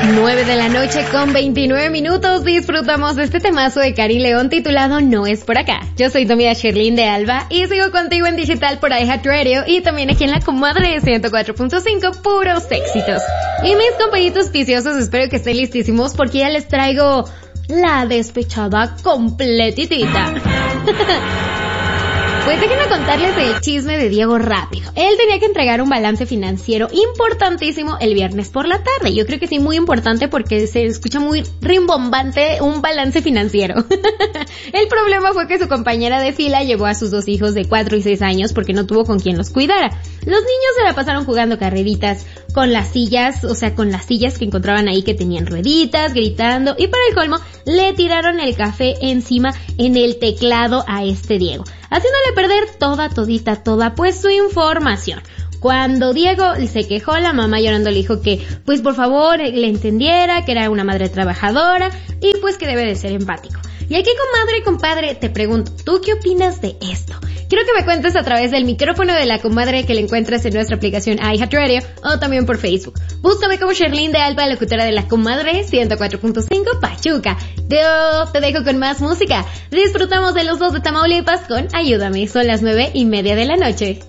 9:29 disfrutamos de este temazo de Cari León titulado No es por acá. Yo soy tu amiga Sherlyn de Alba y sigo contigo en digital por iHeartRadio y también aquí en la comadre de 104.5, puros éxitos. Y mis compañitos viciosos, espero que estén listísimos porque ya les traigo la despechada completitita. Pues déjenme contarles el chisme de Diego rápido. Él tenía que entregar un balance financiero importantísimo el viernes por la tarde. Yo creo que sí, muy importante porque se escucha muy rimbombante un balance financiero. El problema fue que su compañera de fila llevó a sus 2 hijos de 4 y 6 años porque no tuvo con quien los cuidara. Los niños se la pasaron jugando carreritas con las sillas, con las sillas que encontraban ahí que tenían rueditas, gritando, y para el colmo le tiraron el café encima en el teclado a este Diego, haciéndole perder toda pues su información. Cuando Diego se quejó, la mamá llorando le dijo que pues por favor le entendiera, que era una madre trabajadora y pues que debe de ser empático. Y aquí, comadre y compadre, te pregunto, ¿tú qué opinas de esto? Quiero que me cuentes a través del micrófono de la comadre que le encuentras en nuestra aplicación iHeartRadio o también por Facebook. Búscame como Sherlyn de Alba, locutora de la comadre 104.5 Pachuca. Yo te dejo con más música. Disfrutamos de los 2 de Tamaulipas con Ayúdame. Son las 9:30 de la noche.